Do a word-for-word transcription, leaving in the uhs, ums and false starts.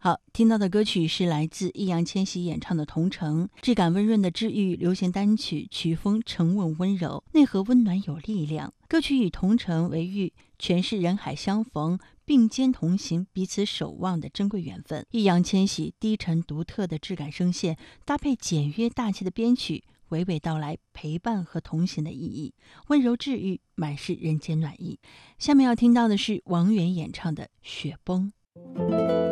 好，听到的歌曲是来自易烊千玺演唱的《同城》，质感温润的治愈流行单曲，曲风沉稳温柔，内核温暖有力量。歌曲以《同城》为喻，诠释人海相逢，并肩同行，彼此守望的珍贵缘分。易烊千玺低沉独特的质感声线，搭配简约大气的编曲，娓娓道来陪伴和同行的意义，温柔治愈，满是人间暖意。下面要听到的是王源演唱的《雪崩》。